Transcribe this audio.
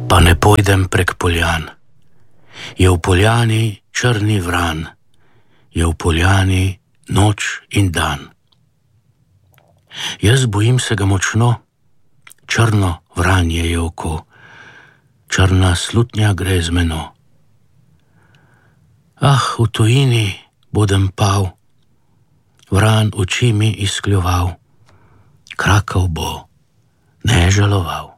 pa ne pojdem prek poljan. Je v poljani črni vran, je v poljani noč in dan. Jaz bojim se ga močno, črno vranje je oko, črna slutnja gre z meno. Ah, v tujini bodem pal, vran oči mi izkljoval, Krakov bo ne žaloval.